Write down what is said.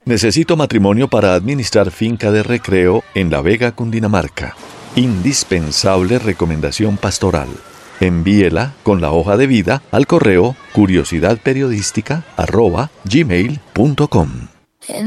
Necesito matrimonio para administrar finca de recreo en La Vega, Cundinamarca. Indispensable recomendación pastoral. Envíela con la hoja de vida al correo curiosidadperiodística@gmail.com.